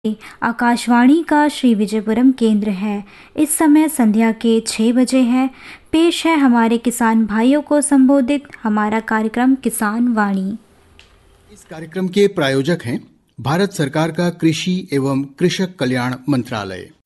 आकाशवाणी का श्री विजयपुरम केंद्र है। इस समय संध्या के 6 बजे है। पेश है हमारे किसान भाइयों को संबोधित हमारा कार्यक्रम किसान वाणी। इस कार्यक्रम के प्रायोजक हैं भारत सरकार का कृषि एवं कृषक कल्याण मंत्रालय।